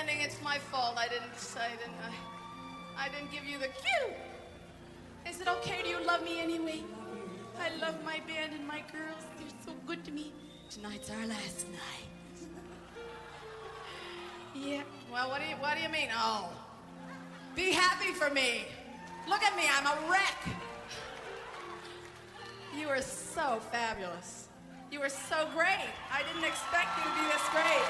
ending. It's my fault. I didn't give you the cue. Is it okay? Do you love me anyway? I love my band and my girls. They're so good to me. Tonight's our last night. Yeah. Well, what do you mean? Oh, be happy for me. Look at me. I'm a wreck. You are so fabulous. You were so great. I didn't expect you to be this great.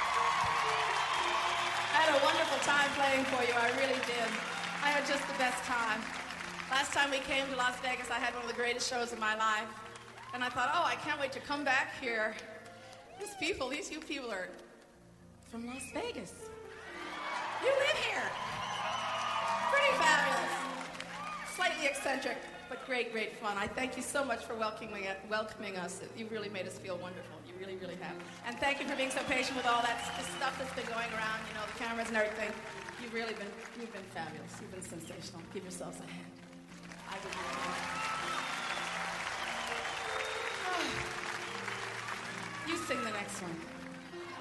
I had a wonderful time playing for you. I really did. I had just the best time. Last time we came to Las Vegas, I had one of the greatest shows of my life. And I thought, oh, I can't wait to come back here. These you people are from Las Vegas. You live here. Pretty fabulous. Slightly eccentric, but great, great fun. I thank you so much for welcoming us. You really made us feel wonderful. You really, really have. And thank you for being so patient with all that stuff that's been going around, you know, the cameras and everything. You've been fabulous. You've been sensational. Give yourselves a hand. I would really You sing the next one.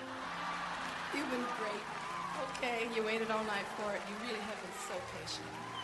You've been great. Okay, you waited all night for it. You really have been so patient.